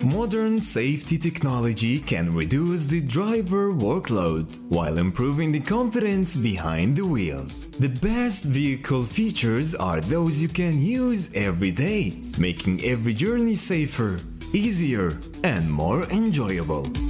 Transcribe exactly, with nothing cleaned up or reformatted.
Modern safety technology can reduce the driver workload while improving the confidence behind the wheels. The best vehicle features are those you can use every day, making every journey safer, easier, and more enjoyable.